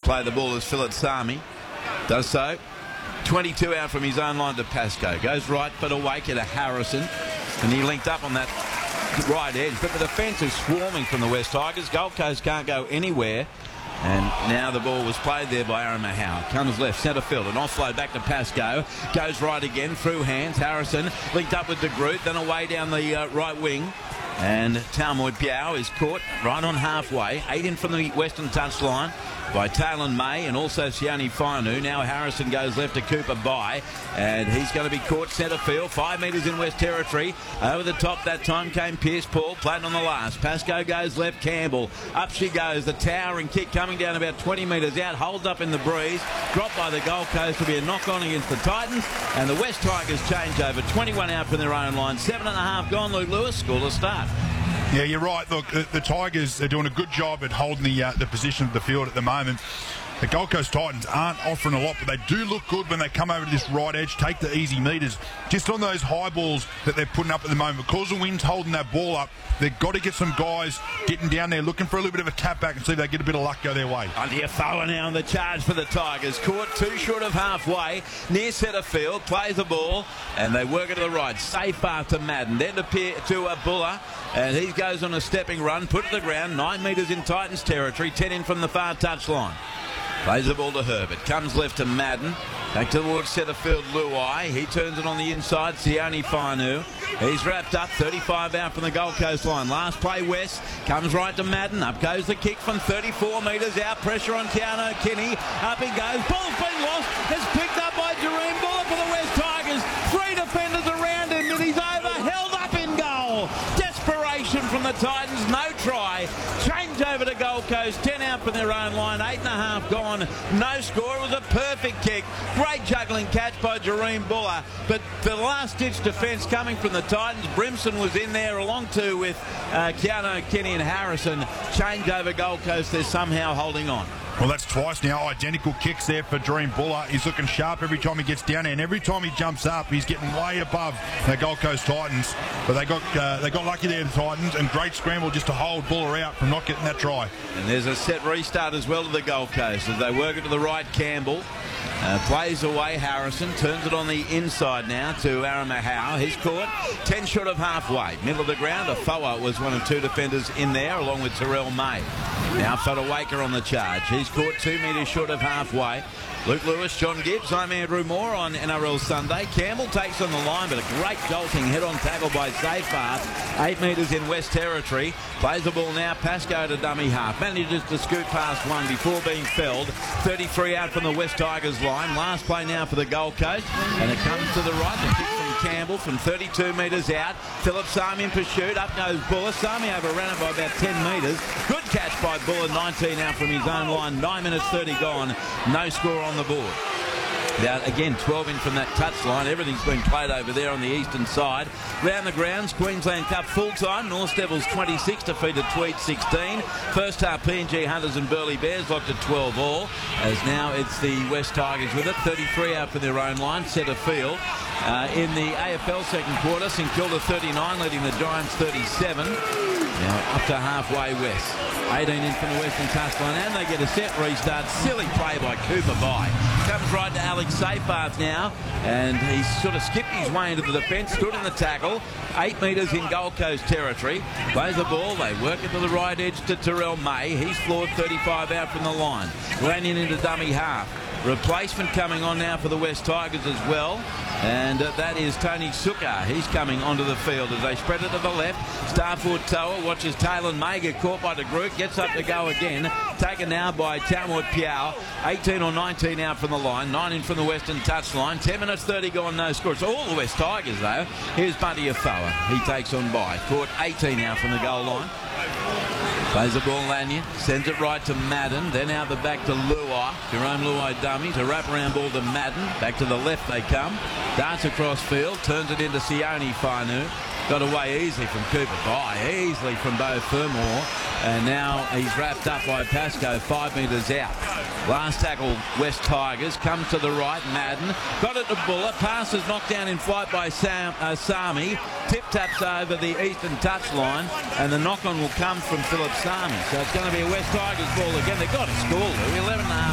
play the ball as Philip Sami does so. 22 out from his own line to Pascoe. Goes right foot away to Harrison. And he linked up on that right edge. But the defence is swarming from the West Tigers. Gold Coast can't go anywhere. And now the ball was played there by Aaron Mahau. Comes left, centre field. An offload back to Pascoe. Goes right again, through hands. Harrison linked up with De Groot. Then away down the right wing. And Taumoy Piao is caught right on halfway. 8 in from the western touchline by Taylor May and also Sione Fainu. Now Harrison goes left to Cooper By, and he's going to be caught centre field. 5 metres in West Territory. Over the top that time came Pierce Paul. Played on the last. Pascoe goes left. Campbell. Up she goes. The towering kick coming down about 20 metres out. Holds up in the breeze. Dropped by the Gold Coast to be a knock-on against the Titans. And the West Tigers change over. 21 out from their own line. 7.5 gone. Luke Lewis, scoreless start. Yeah, you're right. Look, the Tigers are doing a good job at holding the position of the field at the moment. The Gold Coast Titans aren't offering a lot, but they do look good when they come over to this right edge, take the easy metres. Just on those high balls that they're putting up at the moment, because the wind's holding that ball up, they've got to get some guys getting down there, looking for a little bit of a tap back and see if they get a bit of luck go their way. Ondiafoa now on the charge for the Tigers. Caught too short of halfway, near centre field, plays the ball, and they work it to the right. Safe after Madden. Then to Buller, and he goes on a stepping run, put it to the ground, 9 metres in Titans territory, 10 in from the far touchline. Plays the ball to Herbert. Comes left to Madden. Back towards centre field, Luai. He turns it on the inside. Sione Fainu. He's wrapped up. 35 out from the Gold Coast line. Last play, West. Comes right to Madden. Up goes the kick from 34 metres out. Pressure on Keanu Kinney. Up he goes. Ball's been lost. It's picked up by Jerome Buller for the West Tigers. 3 defenders around him, and he's over. Held up in goal. Desperation from the Titans. No try. Change over to Gold Coast. 10 out from their own line. 8.5 gone. No score. It was a perfect kick. Great juggling catch by Jerome Buller. But the last-ditch defence coming from the Titans. Brimson was in there along too with Keanu Kinney and Harrison. Change over Gold Coast. They're somehow holding on. Well, that's twice now. Identical kicks there for Dream Buller. He's looking sharp every time he gets down there, and every time he jumps up, he's getting way above the Gold Coast Titans. But they got lucky there, the Titans, and great scramble just to hold Buller out from not getting that try. And there's a set restart as well to the Gold Coast as they work it to the right. Campbell plays away Harrison, turns it on the inside now to Aaron Mahau. He's caught 10 short of halfway. Middle of the ground, Afoa was one of 2 defenders in there along with Terrell May. Now Fodawaker on the charge. He's caught 2 metres short of halfway. Luke Lewis, John Gibbs, I'm Andrew Moore on NRL Sunday. Campbell takes on the line, but a great jolting head-on tackle by Safepath. 8 metres in West Territory. Plays the ball now, Pascoe to dummy half. Manages to scoot past one before being felled. 33 out from the West Tigers line. Last play now for the Gold Coast. And it comes to the right. The kick from Campbell from 32 metres out. Philip Sami in pursuit. Up goes Buller. Sami overran it by about 10 metres. Good catch by Buller. 19 out from his own line. 9 minutes 30 gone. No score on the board. Now, again, 12 in from that touchline. Everything's been played over there on the eastern side. Round the grounds, Queensland Cup full-time. North Devils 26, defeated Tweed 16. First half, PNG Hunters and Burleigh Bears locked at 12 all. As now it's the West Tigers with it. 33 out for their own line, centre field. In the AFL second quarter, St Kilda 39, leading the Giants 37. Now up to halfway west. 18 in from the western touchline, and they get a set restart. Silly play by Cooper By. Comes right to Alex Seyfarth now, and he's sort of skipped his way into the defence, stood in the tackle. 8 metres in Gold Coast territory. Plays the ball, they work it to the right edge to Terrell May. He's floored 35 out from the line. Lanyon into dummy half. Replacement coming on now for the West Tigers as well, and that is Tony Suka. He's coming onto the field as they spread it to the left. Starford Toa watches Taylor May get caught by De Groot, gets up to go again. Taken now by Taumoy Piao. 18 or 19 out from the line, 9 in from the western touchline. 10 minutes 30 gone, no score. It's all the West Tigers though. Here's Bunty Afoa. He takes on By. Caught 18 out from the goal line. Plays the ball, Lanyon, sends it right to Madden, then out the back to Luai. Jerome Luai dummy to wrap around ball to Madden. Back to the left they come. Darts across field, turns it into Sione Fainu. Got away easily from Cooper By, easily from Beau Fermor. And now he's wrapped up by Pascoe, 5 metres out. Last tackle, West Tigers. Comes to the right, Madden. Got it to Buller. Pass is knocked down in flight by Sami. Tip-taps over the eastern touchline. And the knock-on will come from Philip Sami. So it's going to be a West Tigers ball again. They've got to score, Lou. 11.5